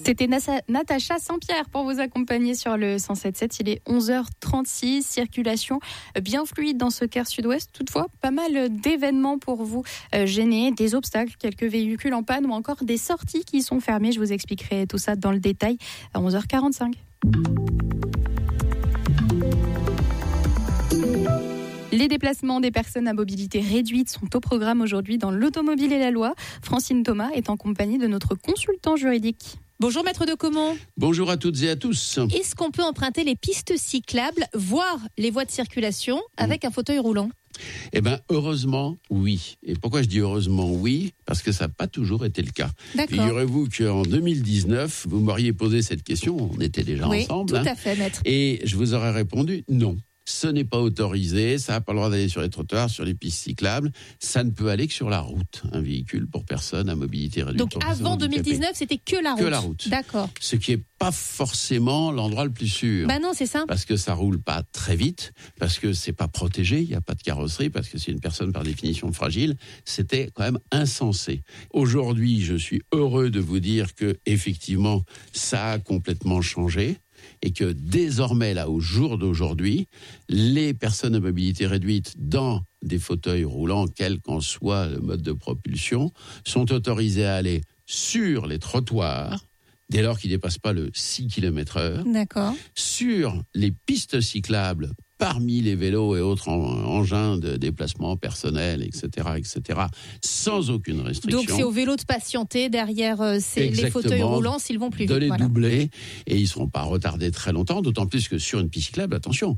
C'était Natacha Saint-Pierre pour vous accompagner sur le 107.7. Il est 11h36. Circulation bien fluide dans ce quart sud-ouest. Toutefois, pas mal d'événements pour vous gêner, des obstacles, quelques véhicules en panne ou encore des sorties qui sont fermées. Je vous expliquerai tout ça dans le détail à 11h45. Les déplacements des personnes à mobilité réduite sont au programme aujourd'hui dans l'Automobile et la Loi. Francine Thomas est en compagnie de notre consultant juridique. Bonjour Maître de Caumont. Bonjour à toutes et à tous. Est-ce qu'on peut emprunter les pistes cyclables, voire les voies de circulation avec un fauteuil roulant ? Eh bien, heureusement, oui. Et pourquoi je dis heureusement oui ? Parce que ça n'a pas toujours été le cas. D'accord. Figurez-vous qu'en 2019, vous m'auriez posé cette question, on était déjà ensemble. Oui, tout à fait, Maître. Et je vous aurais répondu non. Ce n'est pas autorisé, ça n'a pas le droit d'aller sur les trottoirs, sur les pistes cyclables, ça ne peut aller que sur la route, un véhicule pour personnes à mobilité réduite. Donc avant 2019, c'était que la route. Que la route. D'accord. Ce qui n'est pas forcément l'endroit le plus sûr. Bah non, c'est ça. Parce que ça roule pas très vite, parce que c'est pas protégé, il n'y a pas de carrosserie, parce que c'est une personne par définition fragile. C'était quand même insensé. Aujourd'hui, je suis heureux de vous dire que effectivement, ça a complètement changé. Et que désormais, là, au jour d'aujourd'hui, les personnes à mobilité réduite dans des fauteuils roulants, quel qu'en soit le mode de propulsion, sont autorisées à aller sur les trottoirs, dès lors qu'ils ne dépassent pas le 6 km/h, D'accord. sur les pistes cyclables, parmi les vélos et autres engins de déplacement personnel, etc., sans aucune restriction. Donc c'est aux vélos de patienter derrière les fauteuils roulants s'ils vont plus vite. De les doubler, et ils ne seront pas retardés très longtemps, d'autant plus que sur une piste cyclable, attention,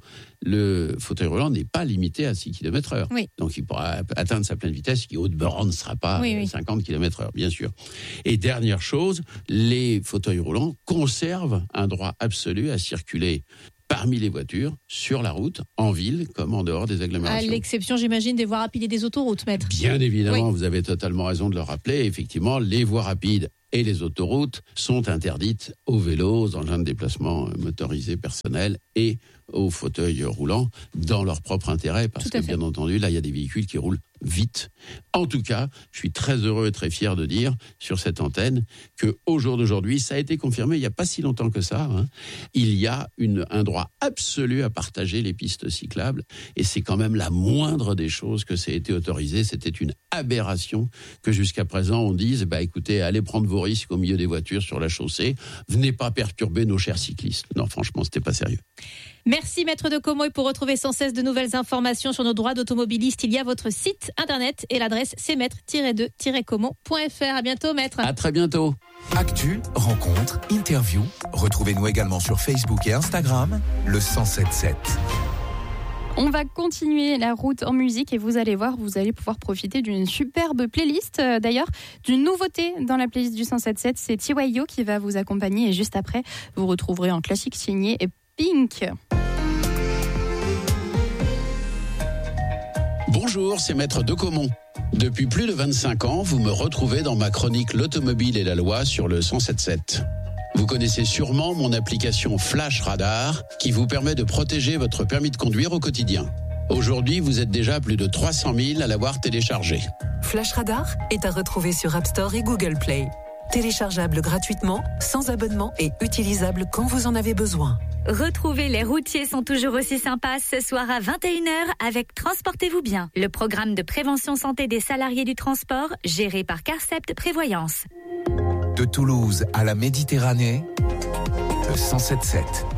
le fauteuil roulant n'est pas limité à 6 km/h. Oui. Donc il pourra atteindre sa pleine vitesse, qui haute borne ne sera pas 50 km/h, bien sûr. Et dernière chose, les fauteuils roulants conservent un droit absolu à circuler parmi les voitures, sur la route, en ville, comme en dehors des agglomérations. À l'exception, j'imagine, des voies rapides et des autoroutes, Maître. Bien évidemment, vous avez totalement raison de le rappeler. Effectivement, les voies rapides et les autoroutes sont interdites aux vélos, aux engins de déplacement motorisés personnels et aux fauteuils roulants dans leur propre intérêt, parce que bien entendu, là, il y a des véhicules qui roulent vite. En tout cas, je suis très heureux et très fier de dire sur cette antenne qu'au jour d'aujourd'hui, ça a été confirmé il n'y a pas si longtemps que ça, il y a un droit absolu à partager les pistes cyclables, et c'est quand même la moindre des choses que ça ait été autorisé. C'était une aberration que jusqu'à présent on dise, écoutez, allez prendre vos risques au milieu des voitures sur la chaussée, venez pas perturber nos chers cyclistes. Non, franchement, c'était pas sérieux. Merci Maître de Caumont, et pour retrouver sans cesse de nouvelles informations sur nos droits d'automobiliste, il y a votre site internet et l'adresse c'est maître-de-caumont.fr. À bientôt Maître. À très bientôt. Actu, rencontres, interviews. Retrouvez-nous également sur Facebook et Instagram, le 107.7. On va continuer la route en musique et vous allez voir, vous allez pouvoir profiter d'une superbe playlist. D'ailleurs, d'une nouveauté dans la playlist du 107.7, c'est TYO qui va vous accompagner, et juste après, vous retrouverez un classique signé Pink. Bonjour, c'est Maître de Caumont. Depuis plus de 25 ans, vous me retrouvez dans ma chronique L'Automobile et la Loi sur le 107.7. Vous connaissez sûrement mon application Flash Radar qui vous permet de protéger votre permis de conduire au quotidien. Aujourd'hui, vous êtes déjà plus de 300 000 à l'avoir téléchargé. Flash Radar est à retrouver sur App Store et Google Play. Téléchargeable gratuitement, sans abonnement et utilisable quand vous en avez besoin. Retrouvez Les routiers sont toujours aussi sympas ce soir à 21h avec Transportez-vous bien, le programme de prévention santé des salariés du transport géré par Carcept Prévoyance. De Toulouse à la Méditerranée, le 107.7.